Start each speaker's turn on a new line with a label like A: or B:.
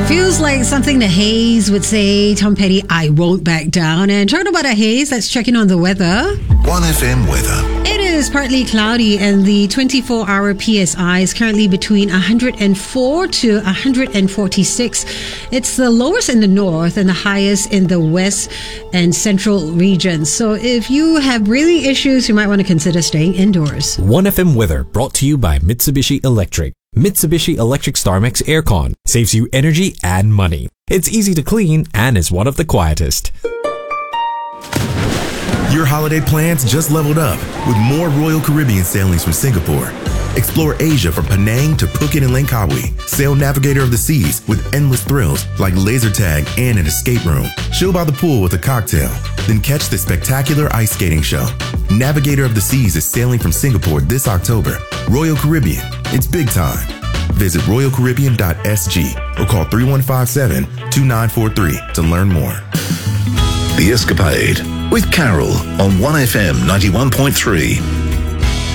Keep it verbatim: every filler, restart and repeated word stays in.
A: Feels like something the Haze would say. Tom Petty, I won't back down. And talking about a haze, let's check in on the weather.
B: one F M weather.
A: It is partly cloudy and the twenty-four hour P S I is currently between one hundred four to one hundred forty-six. It's the lowest in the north and the highest in the west and central regions. So if you have breathing issues, you might want to consider staying indoors.
C: one F M weather brought to you by Mitsubishi Electric. Mitsubishi Electric StarMax Aircon saves you energy and money. It's easy to clean and is one of the quietest.
D: Your holiday plans just leveled up with more Royal Caribbean sailings from Singapore. Explore Asia from Penang to Phuket and Langkawi. Sail Navigator of the Seas with endless thrills like laser tag and an escape room. Chill by the pool with a cocktail. Then catch the spectacular ice skating show. Navigator of the Seas is sailing from Singapore this October. Royal Caribbean, it's big time. Visit royal caribbean dot s g or call three one five seven, two nine four three to learn more.
B: The Escapade with Carol on one F M ninety-one point three.